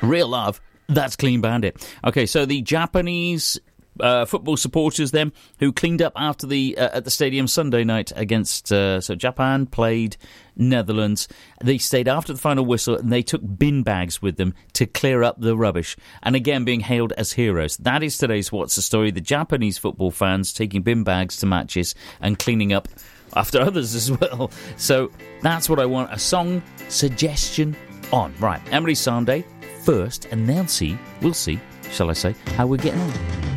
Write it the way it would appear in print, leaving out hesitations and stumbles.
Real love. That's Clean Bandit. Okay, so the Japanese football supporters then who cleaned up after the at the stadium Sunday night against so Japan played Netherlands. They stayed after the final whistle and they took bin bags with them to clear up the rubbish, and again being hailed as heroes. That is today's What's the Story. The Japanese football fans taking bin bags to matches and cleaning up after others as well. So that's what I want a song suggestion on. Right, Emily Sandé first, and we'll see, shall I say, how we're getting on.